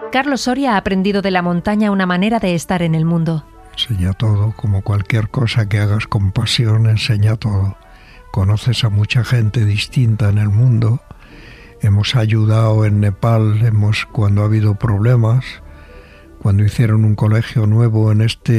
Carlos Soria ha aprendido de la montaña una manera de estar en el mundo. Enseña todo, como cualquier cosa que hagas con pasión, enseña todo. Conoces a mucha gente distinta en el mundo. Hemos ayudado en Nepal, cuando ha habido problemas, cuando hicieron un colegio nuevo en este